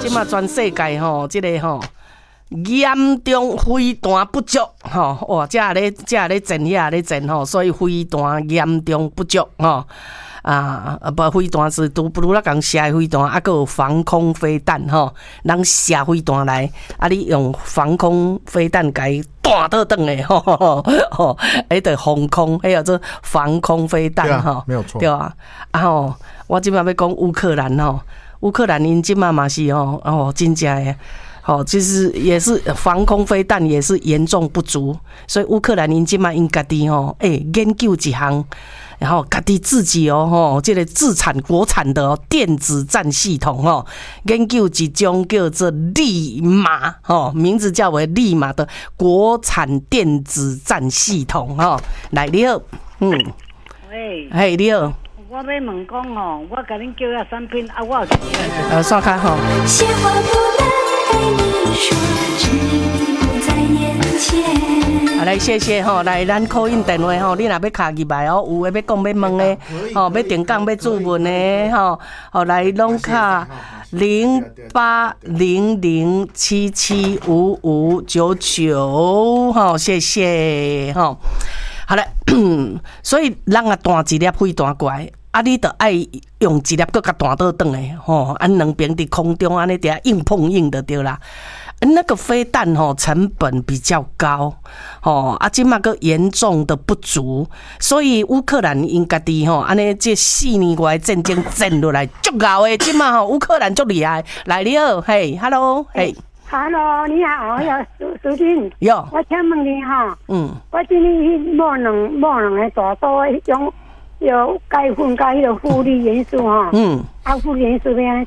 即马全世界吼，即个吼严重飞弹不足吼，哇，这咧震遐咧震吼，所以飞弹严重不足吼。不飞弹是都不如咱讲射飞弹，还有防空飞弹吼，人射飞弹来，你用防空飞弹甲伊弹倒转诶吼，迄个防空，迄叫做防空飞弹吼， 没有错， 对啊，吼，我即摆要讲乌克兰吼，乌克兰因即摆嘛是吼，真正诶。其实也是防空飞弹也是严重不足，所以乌克兰因即摆因家己研究一项，然后家己自己这个自产国产的电子战系统研究一种叫做利马名字叫为利马的国产电子战系统来你好， 喂， 嘿你好。 我要问讲我甲恁叫遐产品我有刷卡闲话不能对你说，只因不在眼前。 来谢谢来咱call in电话你若要卡入来有诶要讲要问诶要定讲要注文诶来拢卡0800775599谢谢好了，所以人啊弹一粒飞弹过来。你著爱用一粒搁甲弹倒转诶两边伫空中安尼底下硬碰硬的对啦。那个飞弹成本比较高即马个严重的不足，所以乌克兰因家己安尼这4年外战争战落来足够诶，即马乌克兰足厉害。来你好，嘿 ，Hello， 嘿。 Hello， 你好，苏金。 有。 我请问你我今年某两个大刀迄种。有钙粉加迄个负离元素负离元素要安